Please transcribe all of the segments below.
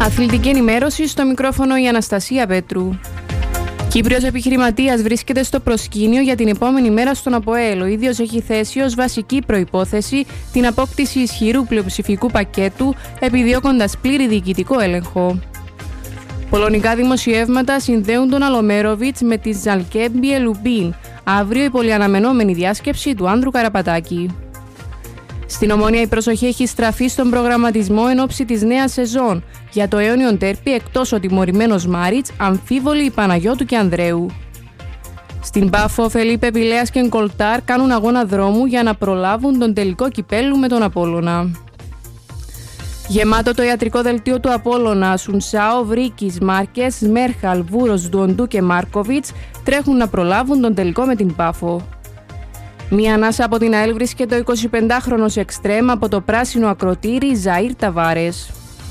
Αθλητική ενημέρωση, στο μικρόφωνο η Αναστασία Πέτρου. Κύπριος επιχειρηματίας βρίσκεται στο προσκήνιο για την επόμενη μέρα στον ΑΠΟΕΛ. Ο ίδιος έχει θέσει ως βασική προϋπόθεση την απόκτηση ισχυρού πλειοψηφικού πακέτου, επιδιώκοντας πλήρη διοικητικό έλεγχο. Πολωνικά δημοσιεύματα συνδέουν τον Αλομέροβιτς με τη Ζαλκέμπι Ελουμπίν. Αύριο η πολυαναμενόμενη διάσκεψη του Άνδρου Καραπατάκη. Στην Ομόνια η προσοχή έχει στραφεί στον προγραμματισμό εν ώψη της νέας σεζόν. Για το αιώνιον τέρπι, εκτός ο τιμωρημένος Μάριτς, αμφίβολοι οι Παναγιώτου και Ανδρέου. Στην Πάφο, Φελίπε, Πηλέας και Κολτάρ κάνουν αγώνα δρόμου για να προλάβουν τον τελικό κυπέλλου με τον Απόλλωνα. Γεμάτο το ιατρικό δελτίο του Απόλλωνα, Σουνσάο, Βρίκης, Μάρκες, Μέρχαλ, Βούρος, Ντουοντού και Μάρκοβιτς τρέχουν να προλάβουν τον τελικό με την Πάφο. Μία ανάσα από την ΑΕΛ βρίσκεται ο 25χρονος εξτρέμ από το πράσινο ακροτήρι Ζαΐρ Ταβάρες.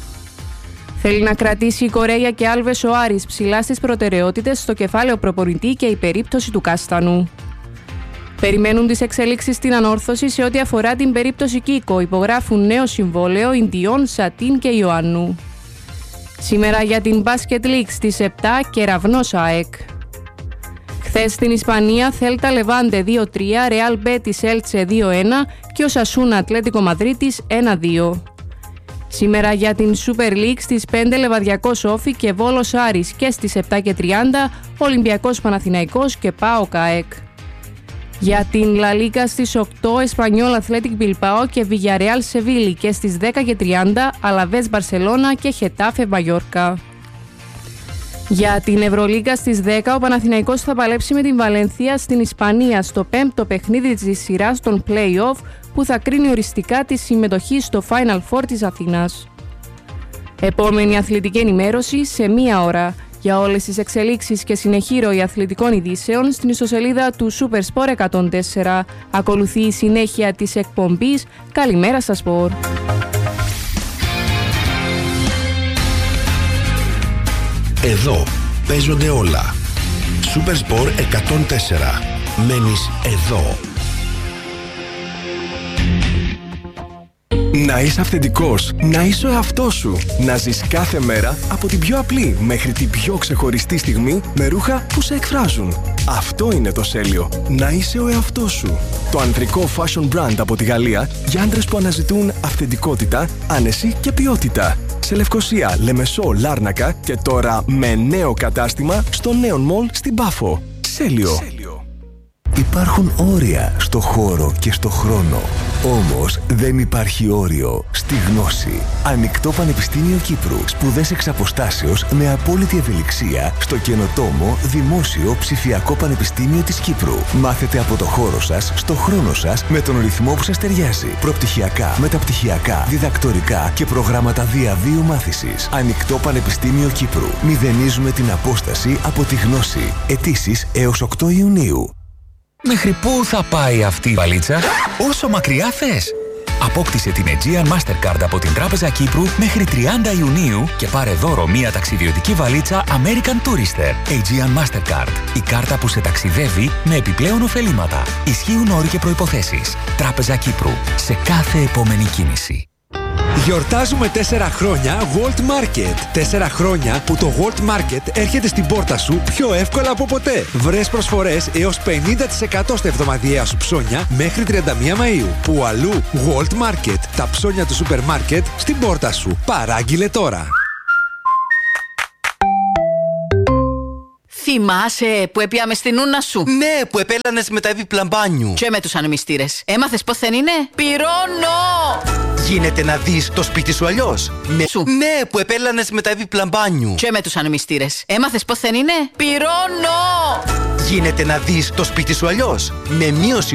Θέλει να κρατήσει η Κορέα και Άλβες ο Άρης ψηλά στις προτεραιότητες στο κεφάλαιο προπονητή και η περίπτωση του Κάστανου. Περιμένουν τις εξελίξεις στην ανόρθωση σε ό,τι αφορά την περίπτωση Κίκο. Υπογράφουν νέο συμβόλαιο Ιντιών, Σατίν και Ιωάννου. Σήμερα για την Basket League στις 7 Κεραυνός ΑΕΚ. Χθες στην Ισπανία, Θέλτα Λεβάντε 2-3, Ρεάλ Μπέτις Έλτσε 2-1 και ο Σασούνα Ατλέτικο Μαδρίτης 1-2. Σήμερα για την Super League στις 5 Λεβαδιακός Όφη και Βόλος Άρης και στις 7:30 Ολυμπιακός Παναθηναϊκός και ΠΑΟΚ ΑΕΚ. Για την Λα Λίγκα στις 8 Εσπανιόλ Αθλέτικ Μπιλπάο και Βιγιαρεάλ Σεβίλη και στις 10:30 Αλαβές Μπαρσελώνα και Χετάφε Μαγιόρκα. Για την Ευρωλίγκα στις 10 ο Παναθηναϊκός θα παλέψει με την Βαλένθια στην Ισπανία στο 5ο παιχνίδι της σειράς των play-off που θα κρίνει οριστικά τη συμμετοχή στο Final Four της Αθήνας. Επόμενη αθλητική ενημέρωση σε 1 ώρα. Για όλες τις εξελίξεις και συνεχή ροή αθλητικών ειδήσεων στην ιστοσελίδα του Super Sport 104. Ακολουθεί η συνέχεια της εκπομπής «Καλημέρα στα Σπορ». Εδώ παίζονται όλα. Super Sport 104. Μένεις εδώ. Να είσαι αυθεντικός, να είσαι ο εαυτός σου. Να ζεις κάθε μέρα από την πιο απλή μέχρι την πιο ξεχωριστή στιγμή με ρούχα που σε εκφράζουν. Αυτό είναι το Σέλιο. Να είσαι ο εαυτός σου. Το ανδρικό fashion brand από τη Γαλλία για άντρες που αναζητούν αυθεντικότητα, άνεση και ποιότητα. Σε Λευκοσία, Λεμεσό, Λάρνακα και τώρα με νέο κατάστημα στο Neon Mall στην Πάφο. Σέλιο. Υπάρχουν όρια στο χώρο και στο χρόνο. Όμως δεν υπάρχει όριο στη γνώση. Ανοιχτό Πανεπιστήμιο Κύπρου. Σπουδές εξ αποστάσεως με απόλυτη ευελιξία στο καινοτόμο Δημόσιο Ψηφιακό Πανεπιστήμιο της Κύπρου. Μάθετε από το χώρο σας, στο χρόνο σας, με τον ρυθμό που σας ταιριάζει. Προπτυχιακά, μεταπτυχιακά, διδακτορικά και προγράμματα διαβίου μάθησης. Ανοιχτό Πανεπιστήμιο Κύπρου. Μηδενίζουμε την απόσταση από τη γνώση. Αιτήσεις έως 8 Ιουνίου. Μέχρι πού θα πάει αυτή η βαλίτσα? Όσο μακριά θες! Απόκτησε την Aegean Mastercard από την Τράπεζα Κύπρου μέχρι 30 Ιουνίου και πάρε δώρο μία ταξιδιωτική βαλίτσα American Tourister. Aegean Mastercard. Η κάρτα που σε ταξιδεύει με επιπλέον ωφελήματα. Ισχύουν όροι και προϋποθέσεις. Τράπεζα Κύπρου. Σε κάθε επόμενη κίνηση. Γιορτάζουμε 4 χρόνια World Market. 4 χρόνια που το World Market έρχεται στην πόρτα σου πιο εύκολα από ποτέ. Βρες προσφορές έως 50% στα εβδομαδιαία σου ψώνια μέχρι 31 Μαΐου. Που αλλού World Market. Τα ψώνια του σούπερ μάρκετ στην πόρτα σου. Παράγγειλε τώρα. Θυμάσαι που έπιαμε στην ούνα σου? Ναι, που επέλανες με τα έπιπλα μπάνιου. Και με τους ανεμιστήρες. Έμαθες πώς δεν είναι? Πυρώνω! Γίνεται να δεις το σπίτι σου αλλιώς. Ναι, που επέλανες με τα έπιπλα μπάνιου. Και με τους ανεμιστήρες. Έμαθες πώς δεν είναι? Πυρώνω! Γίνεται να δεις το σπίτι σου αλλιώς. Με μείωση